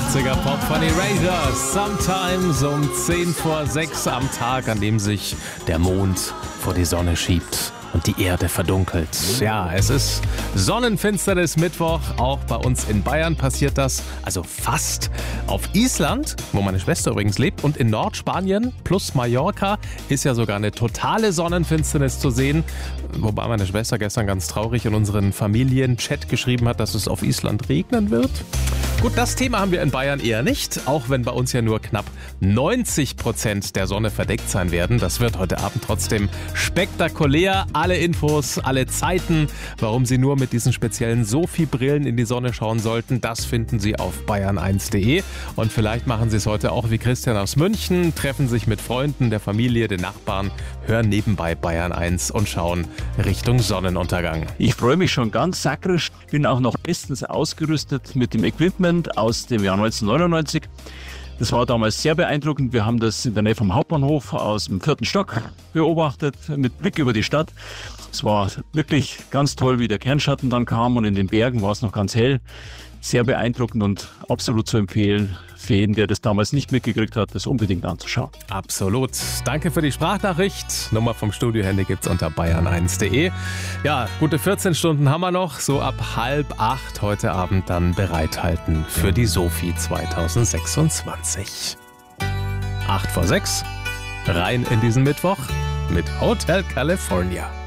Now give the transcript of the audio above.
80er Pop von Erasure. Sometimes um 5:10 am Tag, an dem sich der Mond vor die Sonne schiebt und die Erde verdunkelt. Ja, es ist Sonnenfinsternis Mittwoch. Auch bei uns in Bayern passiert das. Also fast. Auf Island, wo meine Schwester übrigens lebt, und in Nordspanien plus Mallorca ist ja sogar eine totale Sonnenfinsternis zu sehen. Wobei meine Schwester gestern ganz traurig in unseren Familienchat geschrieben hat, dass es auf Island regnen wird. Gut, das Thema haben wir in Bayern eher nicht, auch wenn bei uns ja nur knapp 90% der Sonne verdeckt sein werden. Das wird heute Abend trotzdem spektakulär. Alle Infos, alle Zeiten, warum Sie nur mit diesen speziellen Sophie-Brillen in die Sonne schauen sollten, das finden Sie auf bayern1.de. Und vielleicht machen Sie es heute auch wie Christian aus München, treffen sich mit Freunden, der Familie, den Nachbarn, hören nebenbei Bayern 1 und schauen Richtung Sonnenuntergang. Ich freue mich schon ganz sakrisch, bin auch noch bestens ausgerüstet mit dem Equipment aus dem Jahr 1999. Das war damals sehr beeindruckend. Wir haben das in der Nähe vom Hauptbahnhof aus dem 4. Stock beobachtet, mit Blick über die Stadt. Es war wirklich ganz toll, wie der Kernschatten dann kam, und in den Bergen war es noch ganz hell. Sehr beeindruckend und absolut zu empfehlen, für jeden, der das damals nicht mitgekriegt hat, das unbedingt anzuschauen. Absolut. Danke für die Sprachnachricht. Nummer vom Studiohandy gibt's unter bayern1.de. Ja, gute 14 Stunden haben wir noch. So ab 7:30 heute Abend dann bereithalten für die Sophie 2026. 5:08 rein in diesen Mittwoch mit Hotel California.